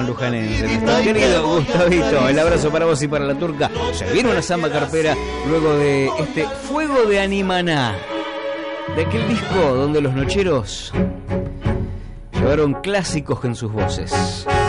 sanlujanense. Nuestro querido Gustavito, el abrazo para vos y para la turca. Se viene una samba carpera luego de este Fuego de Animaná, de aquel disco donde los nocheros llevaron clásicos en sus voces.